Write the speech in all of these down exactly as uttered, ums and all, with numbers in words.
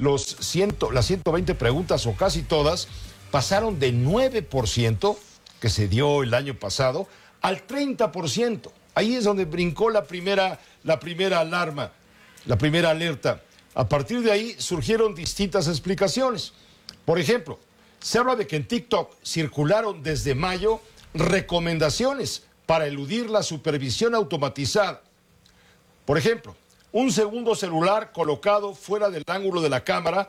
los ciento, las ciento veinte preguntas, o casi todas, pasaron de nueve por ciento, que se dio el año pasado, al treinta por ciento. Ahí es donde brincó la primera, la primera alarma, la primera alerta. A partir de ahí surgieron distintas explicaciones. Por ejemplo, se habla de que en TikTok circularon desde mayo recomendaciones para eludir la supervisión automatizada. Por ejemplo, un segundo celular colocado fuera del ángulo de la cámara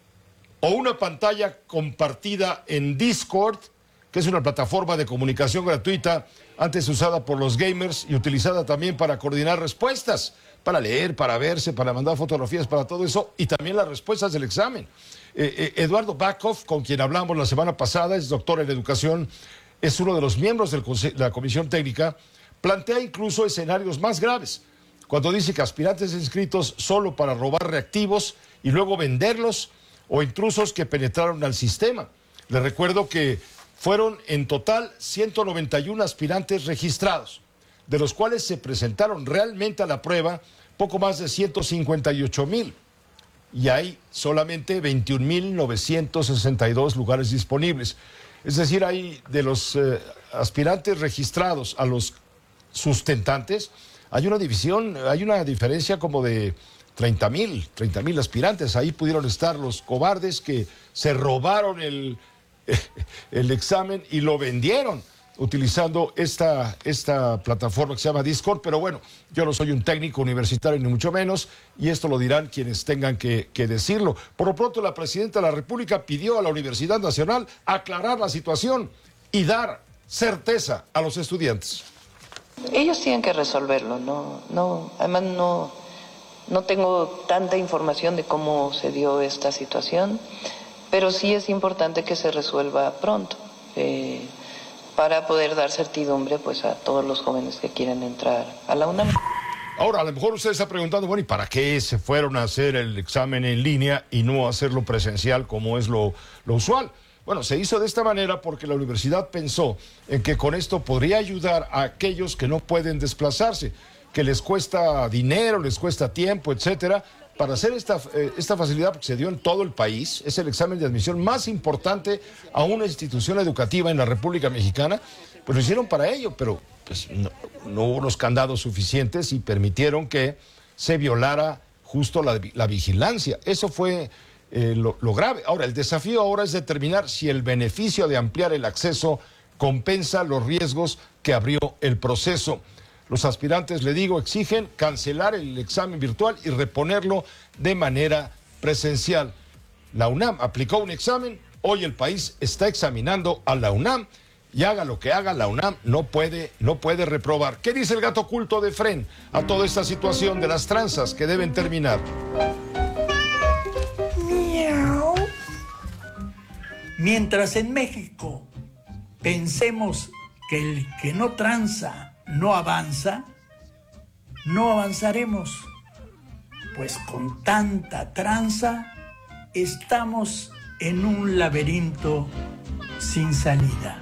o una pantalla compartida en Discord, que es una plataforma de comunicación gratuita antes usada por los gamers y utilizada también para coordinar respuestas, para leer, para verse, para mandar fotografías, para todo eso, y también las respuestas del examen. Eh, eh, Eduardo Backhoff, con quien hablamos la semana pasada, es doctor en educación, es uno de los miembros del de la comisión técnica, plantea incluso escenarios más graves, cuando dice que aspirantes inscritos solo para robar reactivos y luego venderlos, o intrusos que penetraron al sistema. Les recuerdo que fueron en total ciento noventa y uno aspirantes registrados, de los cuales se presentaron realmente a la prueba poco más de ciento cincuenta y ocho mil. Y hay solamente veintiún mil novecientos sesenta y dos lugares disponibles. Es decir, hay de los eh, aspirantes registrados a los sustentantes, hay una división, hay una diferencia como de treinta mil, treinta mil aspirantes. Ahí pudieron estar los cobardes que se robaron el, el examen y lo vendieron utilizando esta, esta plataforma que se llama Discord. Pero bueno, yo no soy un técnico universitario ni mucho menos, y esto lo dirán quienes tengan que, que decirlo. Por lo pronto, la presidenta de la República pidió a la Universidad Nacional aclarar la situación y dar certeza a los estudiantes. Ellos tienen que resolverlo, no, no, además no, no tengo tanta información de cómo se dio esta situación, pero sí es importante que se resuelva pronto, eh, para poder dar certidumbre pues a todos los jóvenes que quieren entrar a la UNAM. Ahora, a lo mejor usted está preguntando, bueno, ¿y para qué se fueron a hacer el examen en línea y no hacerlo presencial como es lo, lo usual? Bueno, se hizo de esta manera porque la universidad pensó en que con esto podría ayudar a aquellos que no pueden desplazarse, que les cuesta dinero, les cuesta tiempo, etcétera, para hacer esta, eh, esta facilidad, porque se dio en todo el país. Es el examen de admisión más importante a una institución educativa en la República Mexicana. Pues lo hicieron para ello, pero pues, no, no hubo los candados suficientes y permitieron que se violara justo la, la vigilancia. Eso fue eh, lo, lo grave. Ahora, el desafío ahora es determinar si el beneficio de ampliar el acceso compensa los riesgos que abrió el proceso. Los aspirantes, le digo, exigen cancelar el examen virtual y reponerlo de manera presencial. La UNAM aplicó un examen, hoy el país está examinando a la UNAM, y haga lo que haga, la UNAM no puede, no puede reprobar. ¿Qué dice el gato oculto de Fren a toda esta situación de las tranzas que deben terminar? Miau. Mientras en México pensemos que el que no tranza no avanza, no avanzaremos, pues con tanta tranza estamos en un laberinto sin salida.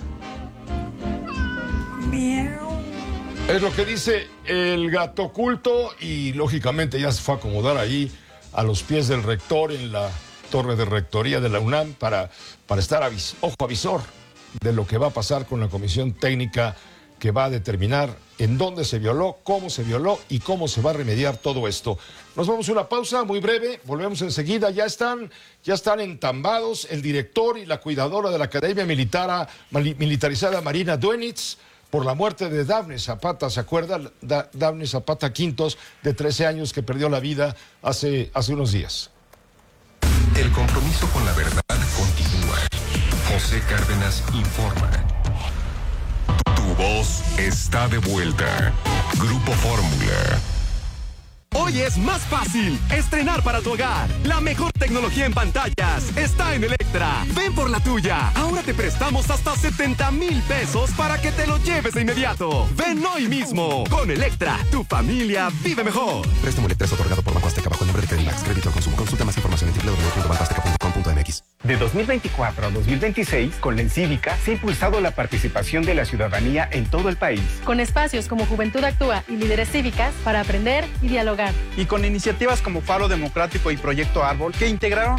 Miau. Es lo que dice el gato oculto, y lógicamente ya se fue a acomodar ahí a los pies del rector en la torre de rectoría de la UNAM para, para estar avis, ojo avisor de lo que va a pasar con la comisión técnica que va a determinar en dónde se violó, cómo se violó y cómo se va a remediar todo esto. Nos vamos a una pausa muy breve, volvemos enseguida. Ya están, ya están entambados el director y la cuidadora de la Academia Militar, Militarizada Marina Duenitz por la muerte de Dafne Zapata. ¿Se acuerda? Da, Dafne Zapata Quintos, de trece años, que perdió la vida hace, hace unos días. El compromiso con la verdad continúa. José Cárdenas informa. Tu voz está de vuelta. Grupo Fórmula. Hoy es más fácil estrenar para tu hogar. La mejor tecnología en pantallas está en Electra. Ven por la tuya. Ahora te prestamos hasta setenta mil pesos para que te lo lleves de inmediato. Ven hoy mismo. Con Electra, tu familia vive mejor. Préstamo Electra es otorgado por Banco Azteca bajo el nombre de Credimax. Crédito al consumo. Consulta más información en doble u doble u doble u punto banco azteca punto com punto m x. De dos mil veinticuatro a dos mil veintiséis, con la Encívica se ha impulsado la participación de la ciudadanía en todo el país. Con espacios como Juventud Actúa y Líderes Cívicas para aprender y dialogar. Y con iniciativas como Faro Democrático y Proyecto Árbol, que integraron